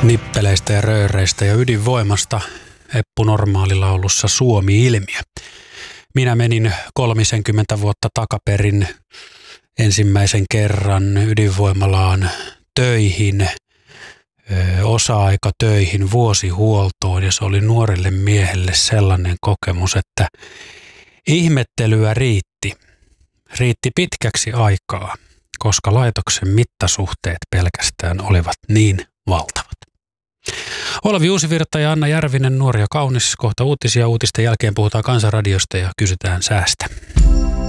Nippeleistä ja rööreistä ja ydinvoimasta Eppu Normaalilaulussa Suomi-ilmiö. Minä menin 30 vuotta takaperin ensimmäisen kerran ydinvoimalaan töihin, osa-aikatöihin, vuosihuoltoon, ja se oli nuorelle miehelle sellainen kokemus, että ihmettelyä riitti pitkäksi aikaa, koska laitoksen mittasuhteet pelkästään olivat niin valtavat. Olavi Uusivirta ja Anna Järvinen, Nuori ja kaunis. Kohta uutisia. Uutisten jälkeen puhutaan Kansanradiosta ja kysytään säästä.